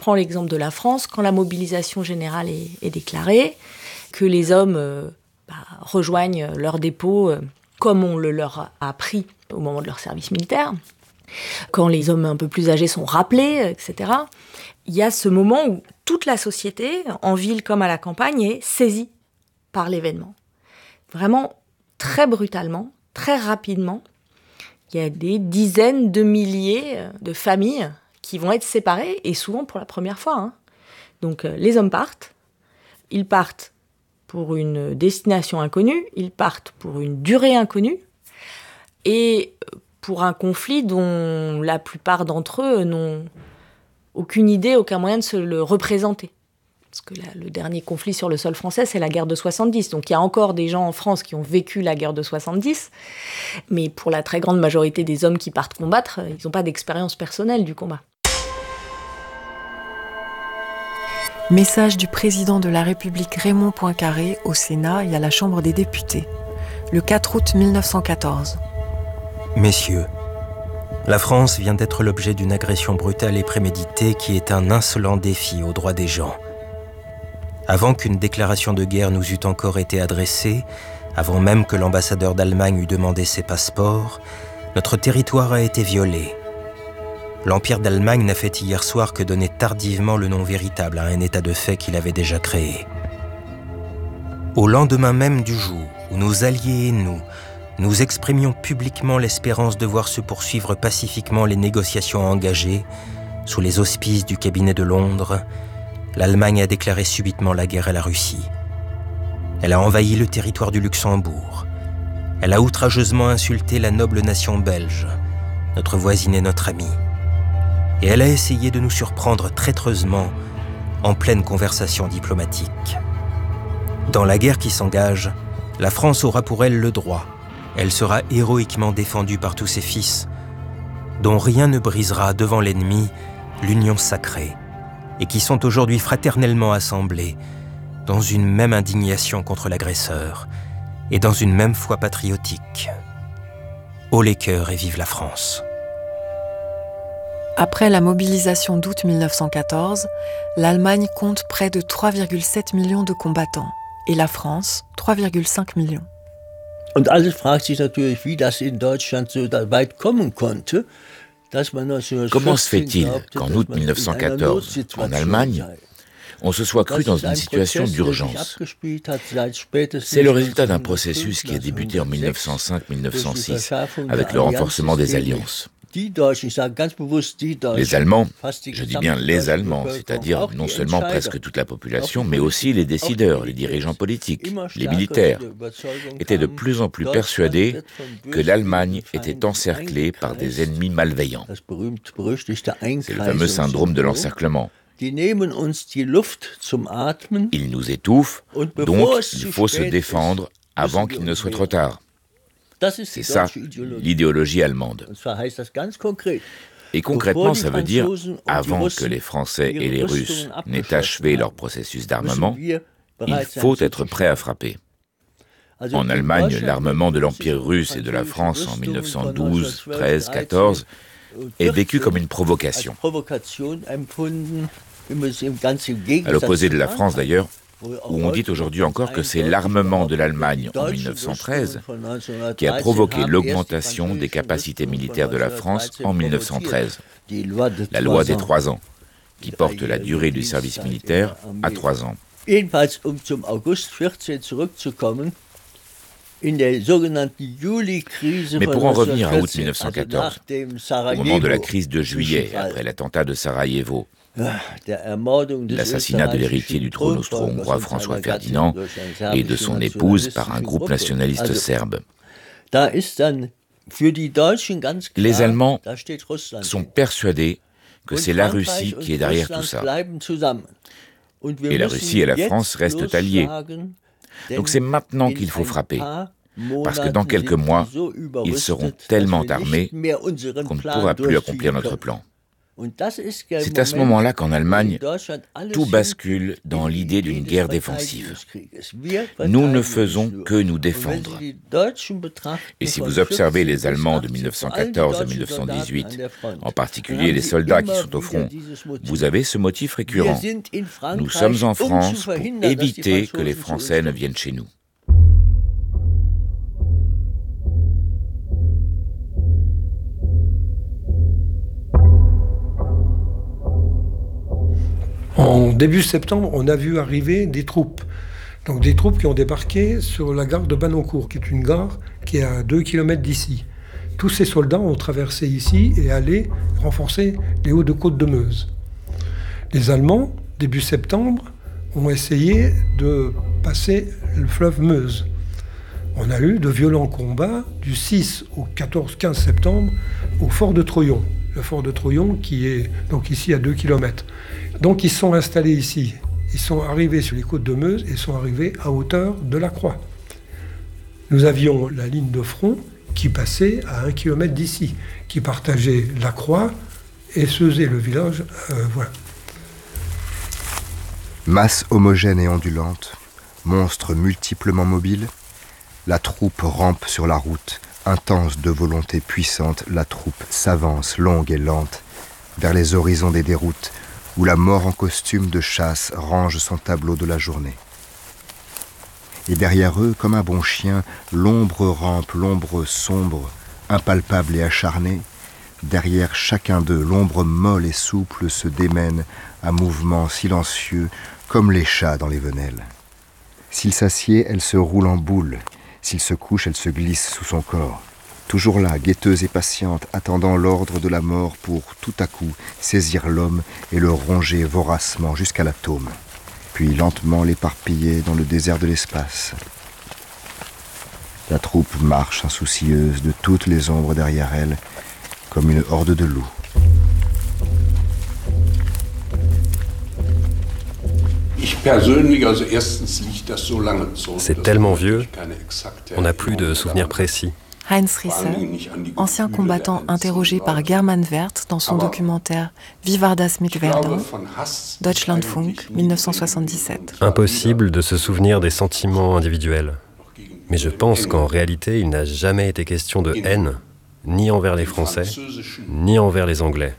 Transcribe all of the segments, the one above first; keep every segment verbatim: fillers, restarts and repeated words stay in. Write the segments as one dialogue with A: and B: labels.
A: prends l'exemple de la France, quand la mobilisation générale est, est déclarée, que les hommes euh, bah, rejoignent leur dépôt euh, comme on le leur a appris au moment de leur service militaire, quand les hommes un peu plus âgés sont rappelés, et cetera, il y a ce moment où toute la société, en ville comme à la campagne, est saisie par l'événement. Vraiment très brutalement, très rapidement. Il y a des dizaines de milliers de familles qui vont être séparées, et souvent pour la première fois. Hein. Donc euh, les hommes partent, ils partent pour une destination inconnue, ils partent pour une durée inconnue, et pour un conflit dont la plupart d'entre eux n'ont aucune idée, aucun moyen de se le représenter. Parce que là, le dernier conflit sur le sol français, c'est la guerre de soixante-dix. Donc il y a encore des gens en France qui ont vécu la guerre de soixante-dix, mais pour la très grande majorité des hommes qui partent combattre, ils n'ont pas d'expérience personnelle du combat.
B: Message du président de la République Raymond Poincaré au Sénat et à la Chambre des députés, le quatre août mille neuf cent quatorze.
C: Messieurs, la France vient d'être l'objet d'une agression brutale et préméditée qui est un insolent défi aux droits des gens. Avant qu'une déclaration de guerre nous eût encore été adressée, avant même que l'ambassadeur d'Allemagne eût demandé ses passeports, notre territoire a été violé. L'Empire d'Allemagne n'a fait hier soir que donner tardivement le nom véritable à un état de fait qu'il avait déjà créé. Au lendemain même du jour où nos alliés et nous, nous exprimions publiquement l'espérance de voir se poursuivre pacifiquement les négociations engagées, sous les auspices du cabinet de Londres, l'Allemagne a déclaré subitement la guerre à la Russie. Elle a envahi le territoire du Luxembourg. Elle a outrageusement insulté la noble nation belge, notre voisine et notre amie. Et elle a essayé de nous surprendre traîtreusement en pleine conversation diplomatique. Dans la guerre qui s'engage, la France aura pour elle le droit. Elle sera héroïquement défendue par tous ses fils, dont rien ne brisera devant l'ennemi l'union sacrée, et qui sont aujourd'hui fraternellement assemblés dans une même indignation contre l'agresseur et dans une même foi patriotique. Haut les cœurs et vive la France.
B: Après la mobilisation d'août mille neuf cent quatorze, l'Allemagne compte près de trois virgule sept millions de combattants et la France trois virgule cinq millions.
D: Und alle fragt sich natürlich, wie das in Deutschland so weit kommen konnte.
E: Comment se fait-il qu'en août mille neuf cent quatorze, en Allemagne, on se soit cru dans une situation d'urgence? C'est le résultat d'un processus qui a débuté en mille neuf cent cinq mille neuf cent six avec le renforcement des alliances. Les Allemands, je dis bien les Allemands, c'est-à-dire non seulement presque toute la population, mais aussi les décideurs, les dirigeants politiques, les militaires, étaient de plus en plus persuadés que l'Allemagne était encerclée par des ennemis malveillants. C'est le fameux syndrome de l'encerclement. Ils nous étouffent, donc il faut se défendre avant qu'il ne soit trop tard. C'est ça, l'idéologie allemande. Et concrètement, ça veut dire, avant que les Français et les Russes n'aient achevé leur processus d'armement, il faut être prêt à frapper. En Allemagne, l'armement de l'Empire russe et de la France en mille neuf cent douze, treize, quatorze est vécu comme une provocation. À l'opposé de la France d'ailleurs, où on dit aujourd'hui encore que c'est l'armement de l'Allemagne en mille neuf cent treize qui a provoqué l'augmentation des capacités militaires de la France en mille neuf cent treize. La loi des trois ans, qui porte la durée du service militaire à trois ans. Mais pour en revenir à août mille neuf cent quatorze, au moment de la crise de juillet, après l'attentat de Sarajevo, l'assassinat de l'héritier du trône austro-hongrois François Ferdinand et de son épouse par un groupe nationaliste serbe. Les Allemands sont persuadés que c'est la Russie qui est derrière tout ça. Et la Russie et la France restent alliés. Donc c'est maintenant qu'il faut frapper, parce que dans quelques mois, ils seront tellement armés qu'on ne pourra plus accomplir notre plan. C'est à ce moment-là qu'en Allemagne, tout bascule dans l'idée d'une guerre défensive. Nous ne faisons que nous défendre. Et si vous observez les Allemands de mille neuf cent quatorze à mille neuf cent dix-huit, en particulier les soldats qui sont au front, vous avez ce motif récurrent. Nous sommes en France pour éviter que les Français ne viennent chez nous.
F: En début septembre, on a vu arriver des troupes. Donc des troupes qui ont débarqué sur la gare de Banoncourt, qui est une gare qui est à deux kilomètres d'ici. Tous ces soldats ont traversé ici et allé renforcer les Hauts-de-Côte de Meuse. Les Allemands, début septembre, ont essayé de passer le fleuve Meuse. On a eu de violents combats du six au quatorze quinze septembre au fort de Troyon. Le fort de Troyon qui est donc ici à deux kilomètres. Donc ils sont installés ici. Ils sont arrivés sur les côtes de Meuse et sont arrivés à hauteur de la Croix. Nous avions la ligne de front qui passait à un kilomètre d'ici, qui partageait la Croix et Seuzé, le village. Euh, voilà.
G: Masse homogène et ondulante, monstre multiplement mobile, la troupe rampe sur la route, intense de volonté puissante, la troupe s'avance longue et lente vers les horizons des déroutes, où la mort en costume de chasse range son tableau de la journée. Et derrière eux, comme un bon chien, l'ombre rampe, l'ombre sombre, impalpable et acharnée. Derrière chacun d'eux, l'ombre molle et souple se démène à mouvements silencieux, comme les chats dans les venelles. S'il s'assied, elle se roule en boule. S'il se couche, elle se glisse sous son corps. Toujours là, guetteuse et patiente, attendant l'ordre de la mort pour, tout à coup, saisir l'homme et le ronger voracement jusqu'à l'atome, puis lentement l'éparpiller dans le désert de l'espace. La troupe marche insoucieuse de toutes les ombres derrière elle, comme une horde de loups.
H: C'est tellement vieux, on n'a plus de souvenirs précis.
B: Heinz Risse, ancien combattant interrogé par German Wert dans son documentaire Wie war das mit Verdun, Deutschlandfunk, mille neuf cent soixante-dix-sept.
H: Impossible de se souvenir des sentiments individuels. Mais je pense qu'en réalité, il n'a jamais été question de haine, ni envers les Français, ni envers les Anglais.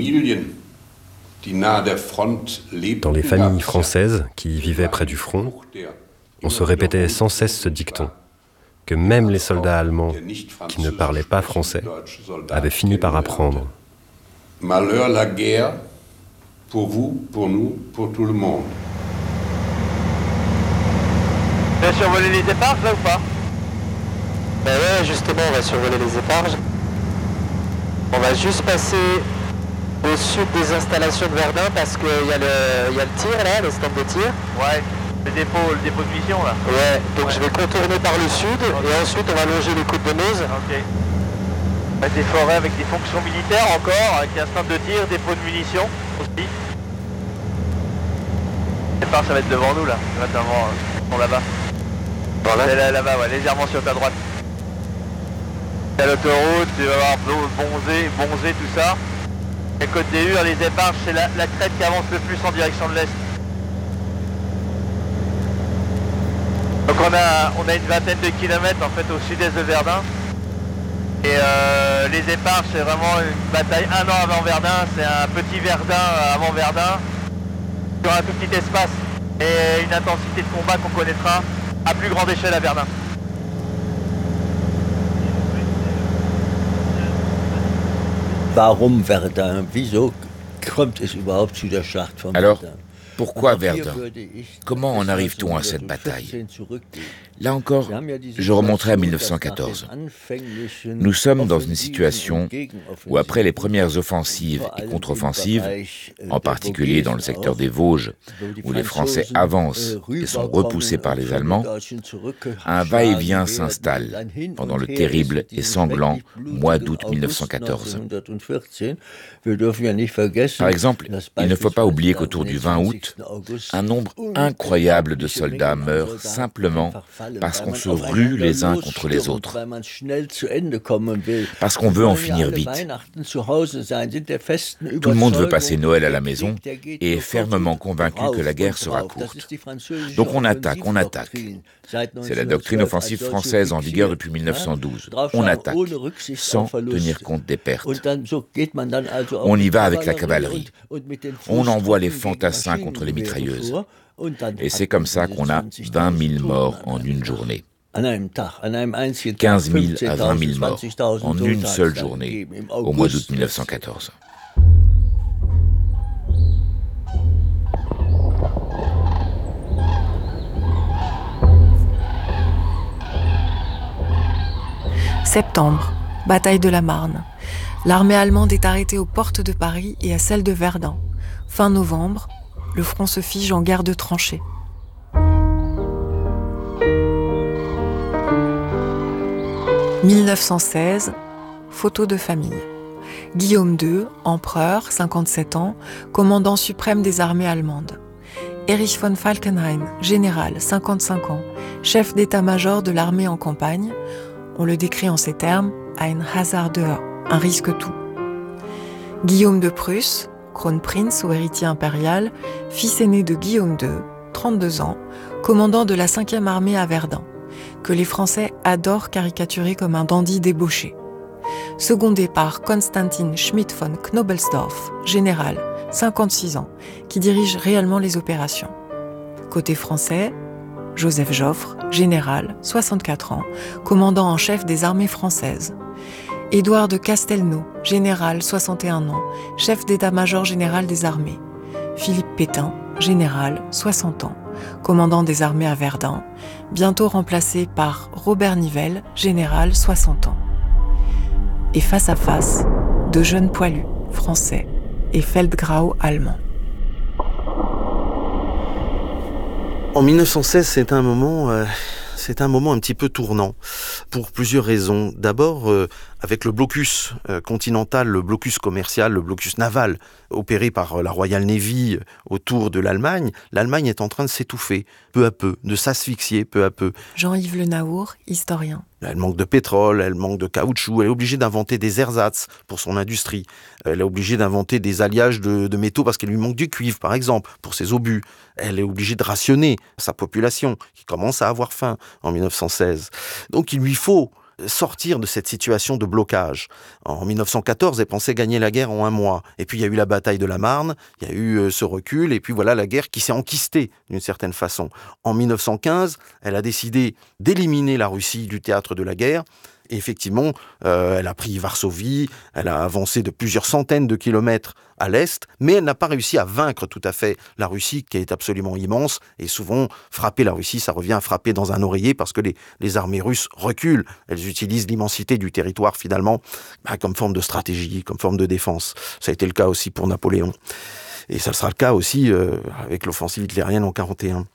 H: Dans les familles françaises qui vivaient près du front, on se répétait sans cesse ce dicton, que même les soldats allemands qui ne parlaient pas français avaient fini par apprendre.
I: Malheur la guerre, pour vous, pour nous, pour tout le monde.
J: Tu vas survoler les éparges là ou pas? Ben ouais, justement, on va survoler les éparges. On va juste passer au sud des installations de Verdun parce qu'il y, y a le tir là, le stand de tir.
K: Ouais. Le dépôt, le dépôt de munitions là.
J: Ouais, donc
K: ouais.
J: Je vais contourner par le sud okay. Et ensuite on va longer les côtes de Meuse.
K: Ok. Bah, des forêts avec des fonctions militaires encore, avec un stand de tir, dépôt de munitions aussi. Départ, ça va être devant nous là, notamment euh, là-bas.
J: Bon, là,
K: là, là-bas, ouais, légèrement sur ta droite. À l'autoroute, tu vas voir Bonzé, Bonzé, tout ça. Et côté Ur, les éparges, c'est la, la crête qui avance le plus en direction de l'est. Donc on a, on a une vingtaine de kilomètres en fait au sud-est de Verdun. Et euh, les éparges c'est vraiment une bataille un an avant Verdun, c'est un petit Verdun avant Verdun, sur un tout petit espace. Et une intensité de combat qu'on connaîtra à plus grande échelle à Verdun.
D: Warum Verdun? Wieso kommt es überhaupt zu der Schlacht von
E: Alors,
D: Verdun?
E: Pourquoi Verdun? Comment en arrive-t-on à cette bataille? Là encore, je remonterai à mille neuf cent quatorze. Nous sommes dans une situation où après les premières offensives et contre-offensives, en particulier dans le secteur des Vosges, où les Français avancent et sont repoussés par les Allemands, un va-et-vient s'installe pendant le terrible et sanglant mois d'août mille neuf cent quatorze. Par exemple, il ne faut pas oublier qu'autour du vingt août, août, un nombre incroyable de soldats meurent simplement parce qu'on se rue les uns contre les autres, parce qu'on veut en finir vite. Tout le monde veut passer Noël à la maison et est fermement convaincu que la guerre sera courte. Donc on attaque, on attaque. C'est la doctrine offensive française en vigueur depuis mille neuf cent douze. On attaque, sans tenir compte des pertes. On y va avec la cavalerie. On envoie les fantassins contre les mitrailleuses. Et c'est comme ça qu'on a vingt mille morts en une journée. quinze mille à vingt mille morts en une seule journée, au mois d'août mille neuf cent quatorze.
B: Septembre, bataille de la Marne. L'armée allemande est arrêtée aux portes de Paris et à celles de Verdun. Fin novembre, le front se fige en guerre de tranchées. mille neuf cent seize, photo de famille. Guillaume deux, empereur, cinquante-sept ans, commandant suprême des armées allemandes. Erich von Falkenhayn, général, cinquante-cinq ans, chef d'état-major de l'armée en campagne. On le décrit en ces termes, ein Hasardeur, un risque-tout. Guillaume de Prusse, Kronprinz ou héritier impérial, fils aîné de Guillaume deux, trente-deux ans, commandant de la cinquième armée à Verdun, que les Français adorent caricaturer comme un dandy débauché. Secondé par Konstantin Schmidt von Knobelsdorff, général, cinquante-six ans, qui dirige réellement les opérations. Côté français, Joseph Joffre, général, soixante-quatre ans, commandant en chef des armées françaises. Édouard de Castelnau, général, soixante et un ans, chef d'état-major général des armées. Philippe Pétain, général, soixante ans, commandant des armées à Verdun, bientôt remplacé par Robert Nivelle, général, soixante ans. Et face à face, deux jeunes poilus, français, et Feldgrau, allemand.
L: En mille neuf cent seize, c'est un moment, euh, c'est un moment un petit peu tournant, pour plusieurs raisons. D'abord, euh, avec le blocus euh, continental, le blocus commercial, le blocus naval opéré par euh, la Royal Navy euh, autour de l'Allemagne, l'Allemagne est en train de s'étouffer, peu à peu, de s'asphyxier peu à peu.
B: Jean-Yves Le Naour, historien.
L: Elle manque de pétrole, elle manque de caoutchouc, elle est obligée d'inventer des ersatz pour son industrie. Elle est obligée d'inventer des alliages de, de métaux parce qu'elle lui manque du cuivre, par exemple, pour ses obus. Elle est obligée de rationner sa population, qui commence à avoir faim en mille neuf cent seize. Donc il lui faut sortir de cette situation de blocage. En mille neuf cent quatorze, elle pensait gagner la guerre en un mois. Et puis il y a eu la bataille de la Marne, il y a eu ce recul, et puis voilà la guerre qui s'est enquistée d'une certaine façon. En mille neuf cent quinze, elle a décidé d'éliminer la Russie du théâtre de la guerre. Et effectivement, euh, elle a pris Varsovie, elle a avancé de plusieurs centaines de kilomètres à l'est, mais elle n'a pas réussi à vaincre tout à fait la Russie, qui est absolument immense, et souvent, frapper la Russie, ça revient à frapper dans un oreiller, parce que les, les armées russes reculent, elles utilisent l'immensité du territoire, finalement, bah, comme forme de stratégie, comme forme de défense. Ça a été le cas aussi pour Napoléon. Et ça sera le cas aussi euh, avec l'offensive hitlérienne en quarante et un.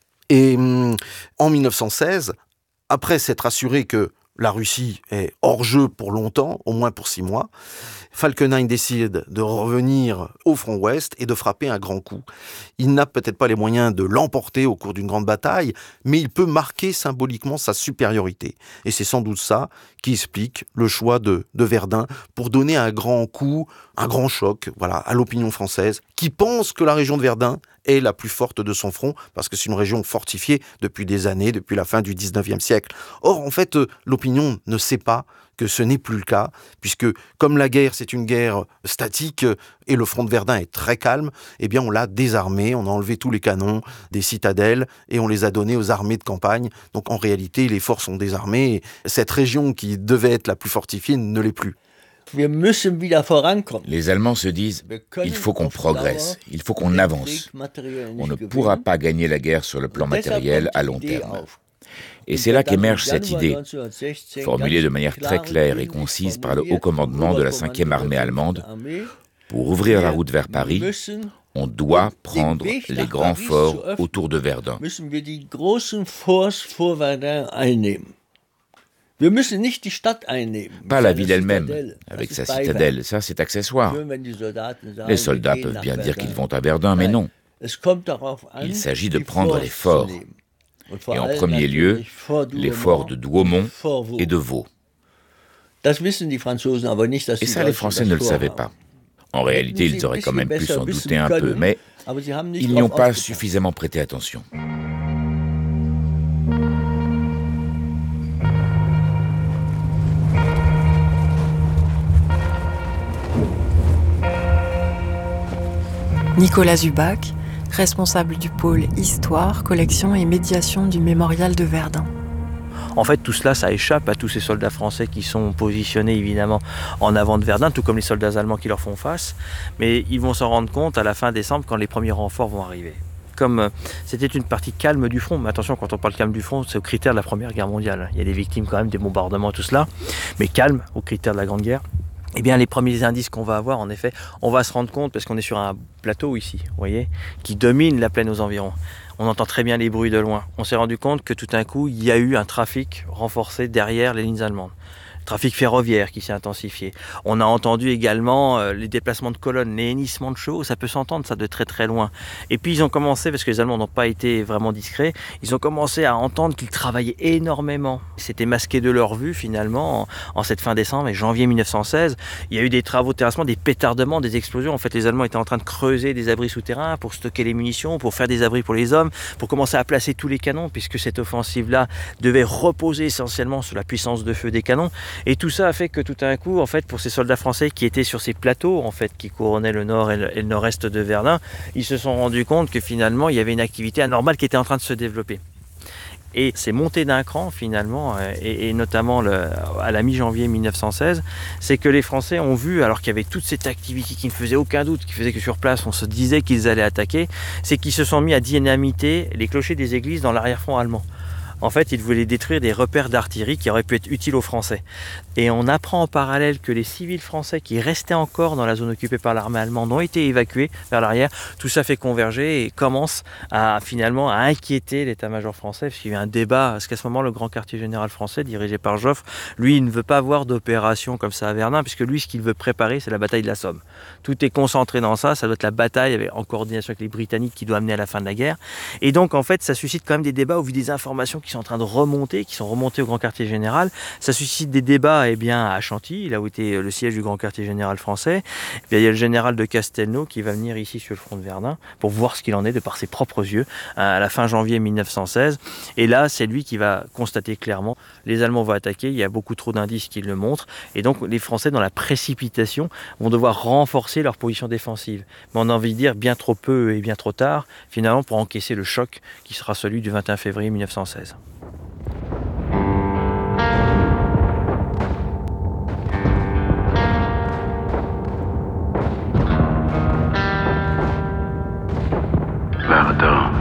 L: Et hum, en mille neuf cent seize, après s'être assuré que la Russie est hors jeu pour longtemps, au moins pour six mois, Falkenhayn décide de revenir au front ouest et de frapper un grand coup. Il n'a peut-être pas les moyens de l'emporter au cours d'une grande bataille, mais il peut marquer symboliquement sa supériorité. Et c'est sans doute ça qui explique le choix de, de Verdun pour donner un grand coup, un grand choc, voilà, à l'opinion française, qui pense que la région de Verdun est la plus forte de son front, parce que c'est une région fortifiée depuis des années, depuis la fin du dix-neuvième siècle. Or, en fait, l'opinion ne sait pas que ce n'est plus le cas, puisque comme la guerre, c'est une guerre statique, et le front de Verdun est très calme, eh bien on l'a désarmé, on a enlevé tous les canons des citadelles, et on les a donnés aux armées de campagne. Donc en réalité, les forces sont désarmées, et cette région qui devait être la plus fortifiée ne l'est plus.
E: Les Allemands se disent, il faut qu'on progresse, il faut qu'on avance. On ne pourra pas gagner la guerre sur le plan matériel à long terme. Et c'est là qu'émerge cette idée, formulée de manière très claire et concise par le haut commandement de la cinquième armée allemande. Pour ouvrir la route vers Paris, on doit prendre les grands forts autour de Verdun. Pas la ville elle-même, avec sa citadelle, ça c'est accessoire. Les soldats peuvent bien dire qu'ils vont à Verdun, mais non. Il s'agit de prendre les forts, et en premier lieu, les forts de Douaumont et de Vaux. Et ça, les Français ne le savaient pas. En réalité, ils auraient quand même pu s'en douter un peu, mais ils n'y ont pas suffisamment prêté attention.
B: Nicolas Zubac, responsable du pôle Histoire, Collection et Médiation du Mémorial de Verdun.
M: En fait, tout cela, ça échappe à tous ces soldats français qui sont positionnés évidemment en avant de Verdun, tout comme les soldats allemands qui leur font face. Mais ils vont s'en rendre compte à la fin décembre quand les premiers renforts vont arriver. Comme euh, c'était une partie calme du front, mais attention, quand on parle calme du front, c'est au critère de la Première Guerre mondiale. Il y a des victimes quand même, des bombardements, tout cela, mais calme au critère de la Grande Guerre. Eh bien, les premiers indices qu'on va avoir, en effet, on va se rendre compte, parce qu'on est sur un plateau ici, vous voyez, qui domine la plaine aux environs. On entend très bien les bruits de loin. On s'est rendu compte que tout d'un coup, il y a eu un trafic renforcé derrière les lignes allemandes. Trafic ferroviaire qui s'est intensifié. On a entendu également euh, les déplacements de colonnes, les hennissements de chevaux, ça peut s'entendre ça de très très loin. Et puis ils ont commencé, parce que les Allemands n'ont pas été vraiment discrets, ils ont commencé à entendre qu'ils travaillaient énormément. C'était masqué de leur vue finalement en, en cette fin décembre et janvier mille neuf cent seize. Il y a eu des travaux de terrassement, des pétardements, des explosions. En fait, les Allemands étaient en train de creuser des abris souterrains pour stocker les munitions, pour faire des abris pour les hommes, pour commencer à placer tous les canons, puisque cette offensive-là devait reposer essentiellement sur la puissance de feu des canons. Et tout ça a fait que tout d'un coup, en fait, pour ces soldats français qui étaient sur ces plateaux, en fait, qui couronnaient le nord et le, et le nord-est de Verdun, ils se sont rendus compte que finalement, il y avait une activité anormale qui était en train de se développer. Et c'est monté d'un cran finalement, et, et notamment le, à la mi-janvier mille neuf cent seize, c'est que les Français ont vu, alors qu'il y avait toute cette activité qui ne faisait aucun doute, qui faisait que sur place on se disait qu'ils allaient attaquer, c'est qu'ils se sont mis à dynamiter les clochers des églises dans l'arrière-front allemand. En fait, ils voulaient détruire des repères d'artillerie qui auraient pu être utiles aux Français. Et on apprend en parallèle que les civils français qui restaient encore dans la zone occupée par l'armée allemande ont été évacués vers l'arrière. Tout ça fait converger et commence à finalement à inquiéter l'état-major français, parce qu'il y a eu un débat, parce qu'à ce moment, le grand quartier général français, dirigé par Joffre, lui, il ne veut pas avoir d'opération comme ça à Verdun, puisque lui, ce qu'il veut préparer, c'est la bataille de la Somme. Tout est concentré dans ça, ça doit être la bataille avec, en coordination avec les Britanniques qui doit amener à la fin de la guerre. Et donc, en fait, ça suscite quand même des débats au vu des informations qui sont en train de remonter, qui sont remontées au grand quartier général. Ça suscite des débats eh bien, à Chantilly, là où était le siège du grand quartier général français. Et bien, il y a le général de Castelnau qui va venir ici sur le front de Verdun pour voir ce qu'il en est de par ses propres yeux à la fin janvier mille neuf cent seize. Et là, c'est lui qui va constater clairement les Allemands vont attaquer, il y a beaucoup trop d'indices qui le montrent. Et donc, les Français, dans la précipitation, vont devoir renforcer leur position défensive. Mais on a envie de dire bien trop peu et bien trop tard, finalement, pour encaisser le choc qui sera celui du vingt et un février mille neuf cent seize.
N: Verdun.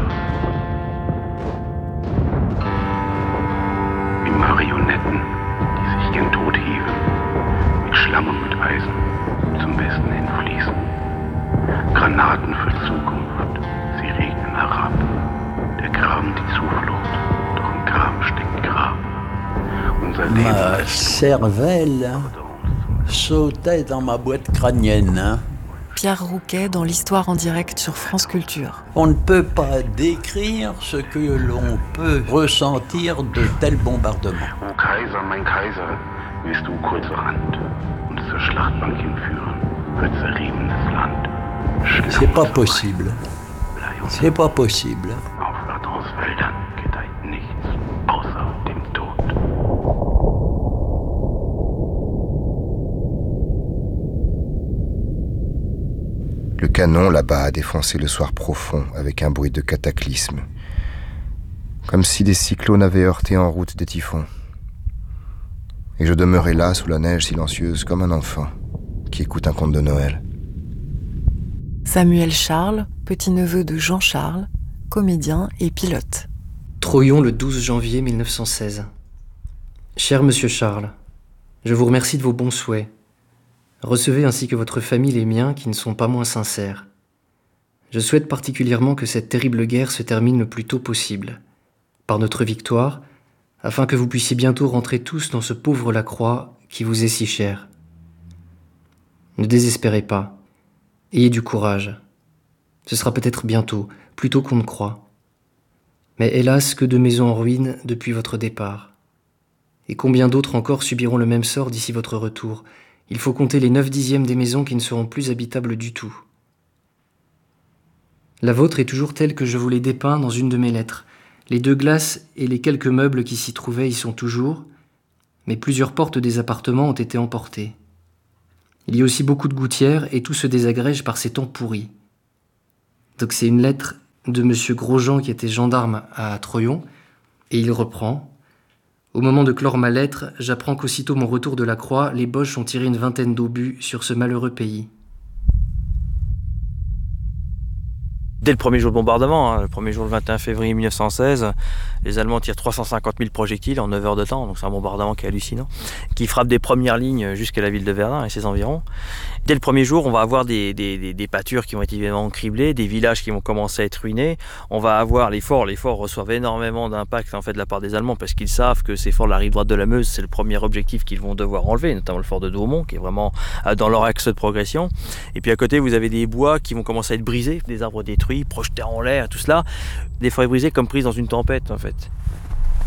N: Wie Marionetten, die sich gen Tod hieven, mit Schlamm und mit Eisen zum Westen hin fließen. Granaten für Zukunft, sie regnen herab. Der Gram die Zuflucht, doch im Gram steckt Gram. Unser Leben.
D: Ma cervelle sautait dans ma boîte crânienne. Hein.
B: Pierre Rouquet dans l'Histoire en direct sur France Culture.
D: On ne peut pas décrire ce que l'on peut ressentir de tels bombardements.
N: O Kaiser, mein Kaiser, wirst du kurzerhand uns zur Schlachtbank hinführen, für zerriebenes Land.
D: C'est pas possible. C'est pas possible.
N: Auf Verdans Wäldern gedeiht nichts außer dem Tod.
G: Le canon là-bas a défoncé le soir profond avec un bruit de cataclysme, comme si des cyclones avaient heurté en route des typhons. Et je demeurais là sous la neige silencieuse comme un enfant qui écoute un conte de Noël.
B: Samuel Charles, petit-neveu de Jean Charles, comédien et pilote.
O: Troyon le douze janvier mille neuf cent seize. Cher Monsieur Charles, je vous remercie de vos bons souhaits. Recevez ainsi que votre famille les miens qui ne sont pas moins sincères. Je souhaite particulièrement que cette terrible guerre se termine le plus tôt possible, par notre victoire, afin que vous puissiez bientôt rentrer tous dans ce pauvre Lacroix qui vous est si cher. Ne désespérez pas, ayez du courage. Ce sera peut-être bientôt, plus tôt qu'on ne croit. Mais hélas, que de maisons en ruine depuis votre départ. Et combien d'autres encore subiront le même sort d'ici votre retour? Il faut compter les neuf dixièmes des maisons qui ne seront plus habitables du tout. La vôtre est toujours telle que je vous l'ai dépeint dans une de mes lettres. Les deux glaces et les quelques meubles qui s'y trouvaient y sont toujours, mais plusieurs portes des appartements ont été emportées. Il y a aussi beaucoup de gouttières et tout se désagrège par ces temps pourris. Donc c'est une lettre de monsieur Grosjean qui était gendarme à Troyon, et il reprend. Au moment de clore ma lettre, j'apprends qu'aussitôt mon retour de la Croix, les Boches ont tiré une vingtaine d'obus sur ce malheureux pays.
M: Dès le premier jour de bombardement, hein, le premier jour le vingt et un février mille neuf cent seize, les Allemands tirent trois cent cinquante mille projectiles en neuf heures de temps, donc c'est un bombardement qui est hallucinant, qui frappe des premières lignes jusqu'à la ville de Verdun et ses environs. Dès le premier jour, on va avoir des, des, des, des pâtures qui vont être évidemment criblées, des villages qui vont commencer à être ruinés. On va avoir les forts, les forts reçoivent énormément d'impact en fait de la part des Allemands parce qu'ils savent que ces forts de la rive droite de la Meuse, c'est le premier objectif qu'ils vont devoir enlever, notamment le fort de Douaumont qui est vraiment dans leur axe de progression. Et puis à côté, vous avez des bois qui vont commencer à être brisés, des arbres détruits, projetés en l'air, tout cela, des forêts brisées comme prises dans une tempête en fait.